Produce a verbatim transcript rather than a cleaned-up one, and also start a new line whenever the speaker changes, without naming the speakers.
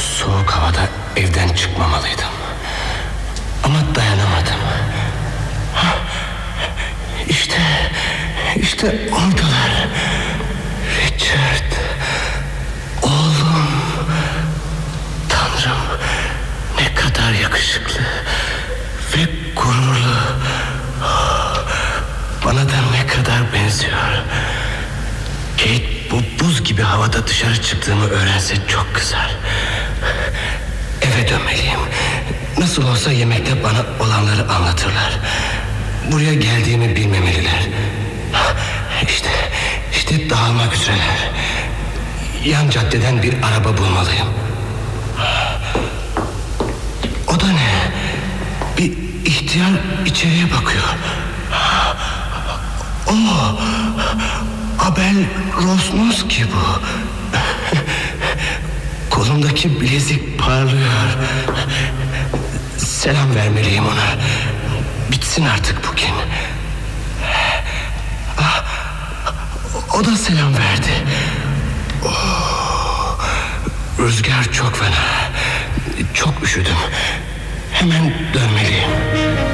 soğuk havada evden çıkmamalıydım. Ama dayanamadım. İşte, işte oradalar. Richard, oğlum. Tanrım, ne kadar yakışıklı ve gururlu. Bana da ne kadar benziyor. Kate bu buz gibi havada dışarı çıktığımı öğrense çok kızar. Eve dönmeliyim. Nasıl olsa yemekte bana olanları anlatırlar. Buraya geldiğimi bilmemeliler. İşte, işte dağılmak üzereler. Yan caddeden bir araba bulmalıyım. O da ne? Bir ihtiyar içeriye bakıyor. O Abel Rosnowski bu. Kolumdaki bilezik parlıyor. Selam vermeliyim ona. Bitsin artık bugün. Ah, o da selam verdi. Oh, rüzgar çok fena. Çok üşüdüm. Hemen dönmeliyim.